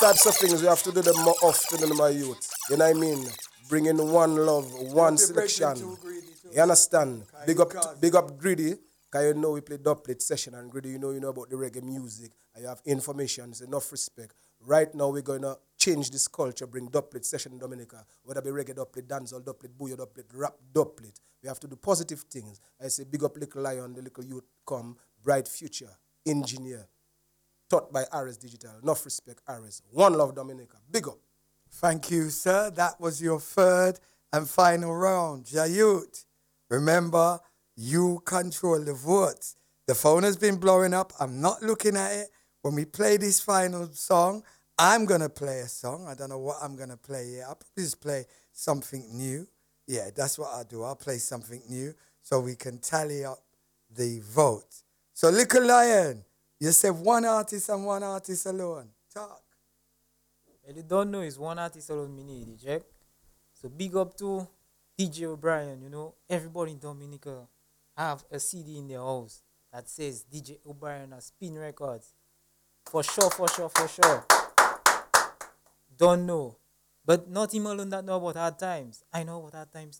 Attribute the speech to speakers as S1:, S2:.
S1: types of things we have to do them more often in my youth. You know what I mean? Bringing one love, one selection. You understand? Big up Greedy. Cause you know we play doublet session and Greedy, you know about the reggae music and you have information, it's enough respect. Right now we're gonna change this culture, bring doublet session in Dominica, whether it be reggae doublet, dancehall doublet, booyah doublet, rap doublet. We have to do positive things. I say big up little lion, the little youth come, bright future, engineer, taught by Ares Digital. Enough respect, Ares. One love Dominica. Big up.
S2: Thank you, sir. That was your third and final round. Jayut, remember, you control the votes. The phone has been blowing up. I'm not looking at it. When we play this final song, I'm going to play a song. I don't know what I'm going to play here. I'll probably just play something new. Yeah, that's what I'll do. I'll play something new so we can tally up the votes. So, Little Lion, you said one artist and one artist alone. Talk.
S3: Well, you don't know it's one artist alone me need, check. So big up to DJ O'Brien, everybody in Dominica have a CD in their house that says DJ O'Brien at Spin Records. For sure, for sure, for sure. Don't know. But not him alone that know about hard times. I know about hard times